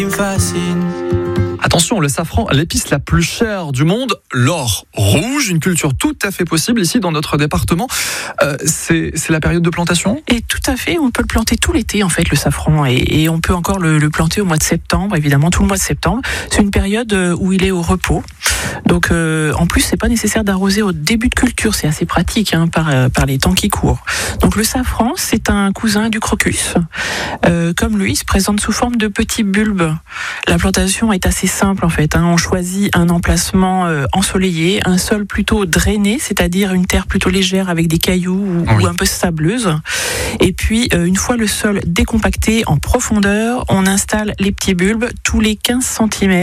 Il me fascine. Attention, le safran, l'épice la plus chère du monde, l'or rouge, une culture tout à fait possible ici dans notre département. C'est la période de plantation ? Et tout à fait, on peut le planter tout l'été en fait, le safran, et on peut encore le planter au mois de septembre, évidemment tout le mois de septembre. C'est une période où il est au repos. Donc en plus, c'est pas nécessaire d'arroser au début de culture, c'est assez pratique par les temps qui courent. Donc le safran, c'est un cousin du crocus. Comme lui, il se présente sous forme de petits bulbes. La plantation est assez simple en fait. On choisit un emplacement ensoleillé, un sol plutôt drainé, c'est-à-dire une terre plutôt légère avec des cailloux ou un peu sableuse. Et puis une fois le sol décompacté en profondeur, on installe les petits bulbes tous les 15 cm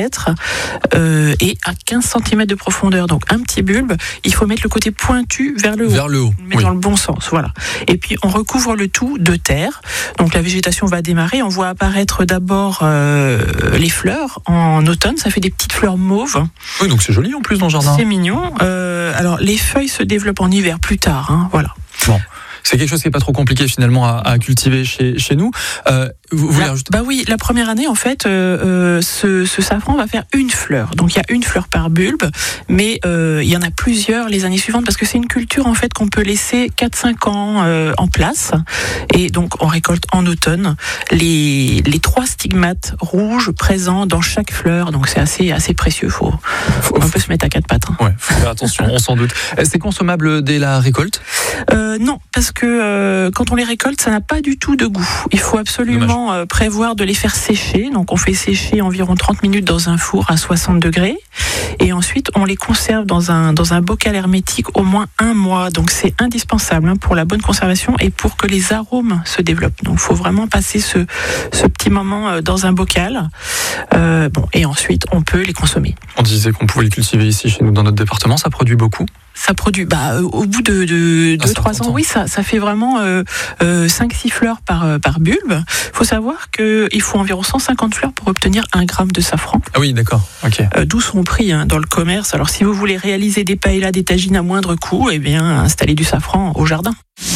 et à 15 cm de profondeur. Donc un petit bulbe, il faut mettre le côté pointu vers le haut. Vers le haut. Mais dans le bon sens, voilà. Et puis on recouvre le tout de terre. Donc la végétation va démarrer. On voit apparaître d'abord les fleurs en automne. Ça fait des petites fleurs mauves. Oui, donc c'est joli en plus dans le jardin. C'est mignon. Alors les feuilles se développent en hiver plus tard. Voilà. Bon. C'est quelque chose qui n'est pas trop compliqué finalement à cultiver chez nous. Vous voulez rajouter ? Bah oui, la première année en fait, ce safran va faire une fleur. Donc il y a une fleur par bulbe, mais il y en a plusieurs les années suivantes parce que c'est une culture en fait qu'on peut laisser 4-5 ans en place. Et donc on récolte en automne les 3 stigmates rouges présents dans chaque fleur. Donc c'est assez précieux. On peut se mettre à 4 pattes. Ouais, faut faire attention, on s'en doute. C'est consommable dès la récolte ? Non, parce que quand on les récolte, ça n'a pas du tout de goût. Il faut absolument prévoir de les faire sécher. Donc on fait sécher environ 30 minutes dans un four à 60 degrés. Et ensuite, on les conserve dans un bocal hermétique au moins 1 mois. Donc c'est indispensable pour la bonne conservation et pour que les arômes se développent. Donc il faut vraiment passer ce petit moment dans un bocal. Et ensuite, on peut les consommer. On disait qu'on pouvait les cultiver ici chez nous dans notre département. Ça produit beaucoup ? Ça produit, au bout de 2-3 ans, oui, ça fait vraiment 5-6 fleurs par bulbe. Il faut savoir qu'il faut environ 150 fleurs pour obtenir 1 gramme de safran. Ah oui, d'accord. Ok. D'où son prix dans le commerce. Alors si vous voulez réaliser des paellas, des tagines à moindre coût, eh bien installez du safran au jardin.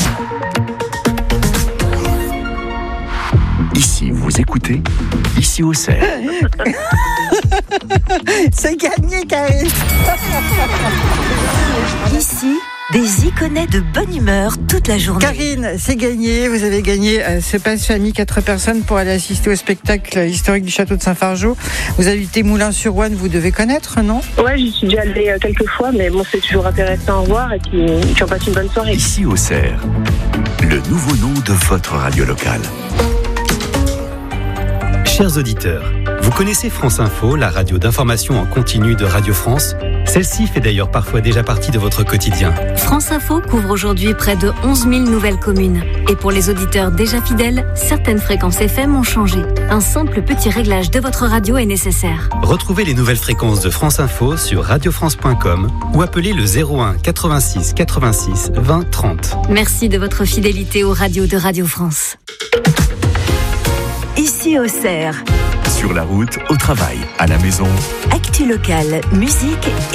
Ici, vous écoutez, ici au Cerf. C'est gagné, Karine. Ici, des iconets de bonne humeur toute la journée. Karine, c'est gagné. Vous avez gagné ce passe famille 4 personnes pour aller assister au spectacle historique du château de Saint-Fargeau. Vous habitez Moulins-sur-Ouane, vous devez connaître, non ? Ouais, j'y suis déjà allée quelques fois, mais bon, c'est toujours intéressant à voir et puis on passe une bonne soirée. Ici au Cerf, le nouveau nom de votre radio locale. Chers auditeurs, vous connaissez France Info, la radio d'information en continu de Radio France ? Celle-ci fait d'ailleurs parfois déjà partie de votre quotidien. France Info couvre aujourd'hui près de 11 000 nouvelles communes. Et pour les auditeurs déjà fidèles, certaines fréquences FM ont changé. Un simple petit réglage de votre radio est nécessaire. Retrouvez les nouvelles fréquences de France Info sur radiofrance.com ou appelez le 01 86 86 20 30. Merci de votre fidélité aux radios de Radio France. Ici au Cerf. Sur la route, au travail, à la maison. Actu locale, musique